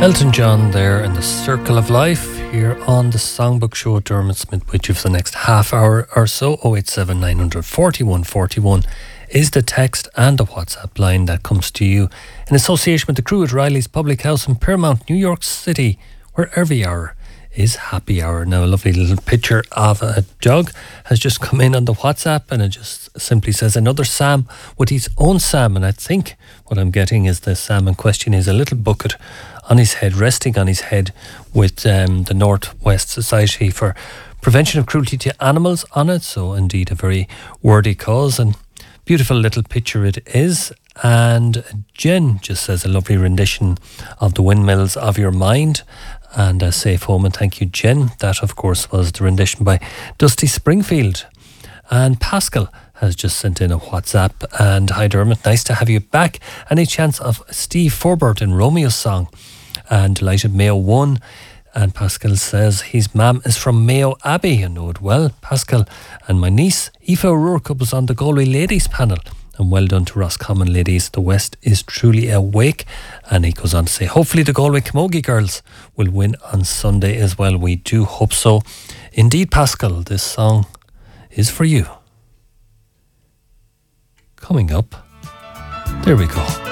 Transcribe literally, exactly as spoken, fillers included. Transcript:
Elton John there in the Circle of Life here on the Songbook Show at Dermot Smith with you for the next half hour or so. oh eight seven nine hundred forty-one forty-one is the text and the WhatsApp line that comes to you in association with the crew at Riley's Public House in Paramount, New York City, where every hour is happy hour. Now a lovely little picture of a jug has just come in on the WhatsApp, and it just simply says another Sam with his own Sam, and I think what I'm getting is the Sam in question is a little bucket on his head, resting on his head, with um, the Northwest Society for Prevention of Cruelty to Animals on it. So indeed a very worthy cause, and beautiful little picture it is. And Jen just says a lovely rendition of The Windmills of Your Mind and a safe home, and thank you, Jen. That of course was the rendition by Dusty Springfield. And Pascal has just sent in a WhatsApp, and hi Dermot, nice to have you back. Any chance of Steve Forbert in Romeo's song? And delighted Mayo won. And Pascal says his mam is from Mayo Abbey. I know it well, Pascal. And my niece Aoife O'Rourke was on the Galway ladies panel, and well done to Roscommon ladies. The West is truly awake. And he goes on to say hopefully the Galway Camogie girls will win on Sunday as well. We do hope so indeed, Pascal. This song is for you. Coming up, there we go.